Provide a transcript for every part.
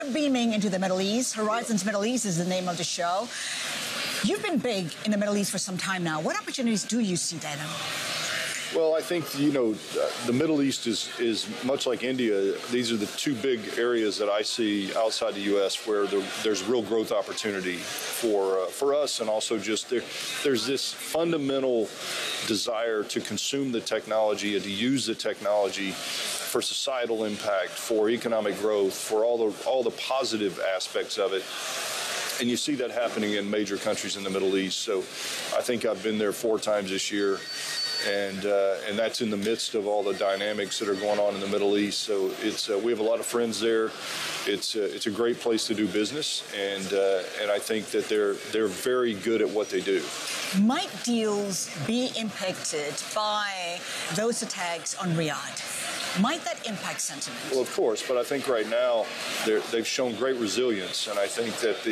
Beaming into the Middle East. Horizons Middle East is the name of the show. You've been big in the Middle East for some time now. What opportunities do you see there now? Well, I think, the Middle East is much like India. These are the two big areas that I see outside the U.S. where there's real growth opportunity for us, and also just there's this fundamental desire to consume the technology and to use the technology for societal impact, for economic growth, for all the positive aspects of it. And you see that happening in major countries in the Middle East. So I think I've been there 4 times this year. And that's in the midst of all the dynamics that are going on in the Middle East. So we have a lot of friends there. It's a great place to do business, and I think that they're very good at what they do. Might deals be impacted by those attacks on Riyadh? Might that impact sentiment? Well, of course, but I think right now they've shown great resilience, and I think that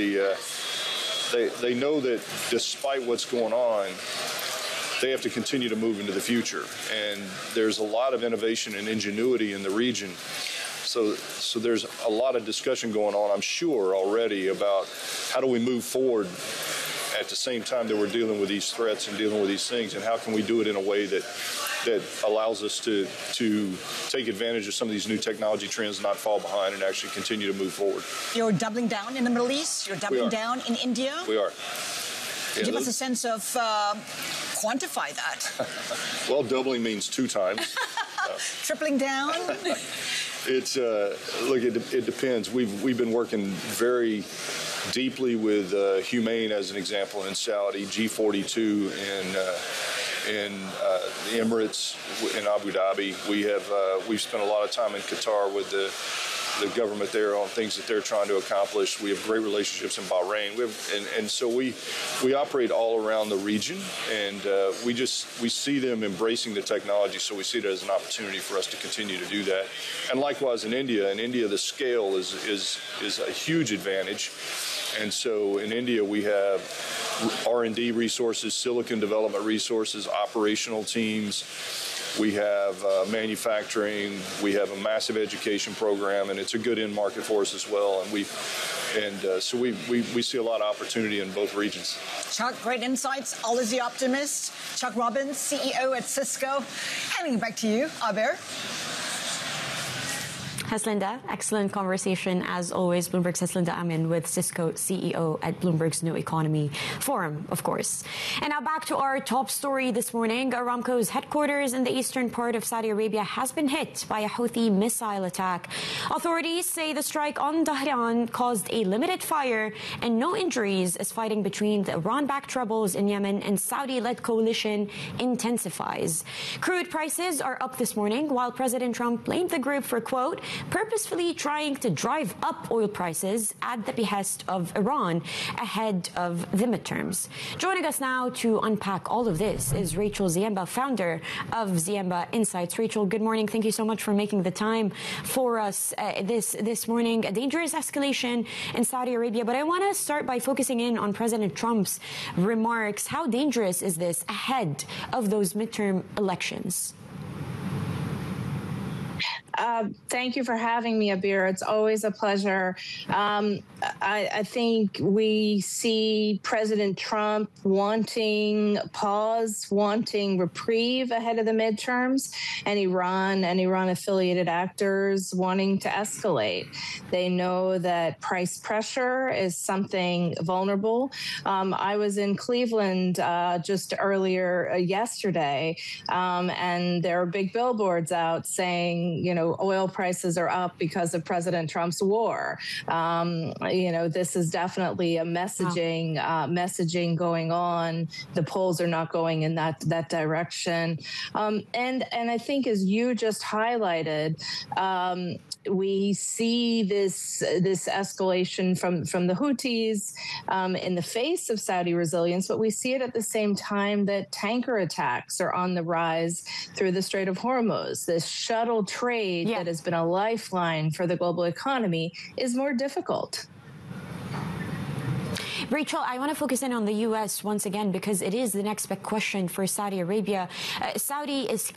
they know that despite what's going on, they have to continue to move into the future. And there's a lot of innovation and ingenuity in the region. So there's a lot of discussion going on, I'm sure, already about how do we move forward at the same time that we're dealing with these threats and dealing with these things, and how can we do it in a way that allows us to take advantage of some of these new technology trends, not fall behind, and actually continue to move forward. You're doubling down in the Middle East? You're doubling down in India? We are. Yeah, give us a sense of quantify that. Well, doubling means 2 times. Tripling down? It's look, it depends. We've been working very deeply with Humane, as an example, in Saudi, G42 in the Emirates, in Abu Dhabi. We've spent a lot of time in Qatar with the government there on things that they're trying to accomplish. We have great relationships in Bahrain. And so we operate all around the region, and we see them embracing the technology, so we see it as an opportunity for us to continue to do that. And likewise in India. In India, the scale is a huge advantage. And so in India, we have R&D resources, silicon development resources, operational teams. We have manufacturing. We have a massive education program, and it's a good end market for us as well. And so we see a lot of opportunity in both regions. Chuck, great insights. Always the optimist. Chuck Robbins, CEO at Cisco. Handing it back to you, Abir. Haslinda, excellent conversation as always. Bloomberg's Haslinda Amin with Cisco CEO at Bloomberg's New Economy Forum, of course. And now back to our top story this morning. Aramco's headquarters in the eastern part of Saudi Arabia has been hit by a Houthi missile attack. Authorities say the strike on Dhahran caused a limited fire and no injuries as fighting between the Iran-backed rebels in Yemen and Saudi-led coalition intensifies. Crude prices are up this morning, while President Trump blamed the group for, quote, purposefully trying to drive up oil prices at the behest of Iran ahead of the midterms. Joining us now to unpack all of this is Rachel Ziemba, founder of Ziemba Insights. Rachel, good morning. Thank you so much for making the time for us this morning. A dangerous escalation in Saudi Arabia, but I want to start by focusing in on President Trump's remarks. How dangerous is this ahead of those midterm elections? Thank you for having me, Abir. It's always a pleasure. I think we see President Trump wanting pause, wanting reprieve ahead of the midterms, and Iran-affiliated actors wanting to escalate. They know that price pressure is something vulnerable. I was in Cleveland just earlier yesterday, and there are big billboards out saying, oil prices are up because of President Trump's war. This is definitely a messaging going on. The polls are not going in that direction. And I think, as you just highlighted, we see this escalation from the Houthis in the face of Saudi resilience, but we see it at the same time that tanker attacks are on the rise through the Strait of Hormuz. This shuttle trade that has been a lifeline for the global economy is more difficult. Rachel, I want to focus in on the U.S. once again, because it is the next big question for Saudi Arabia. Saudi is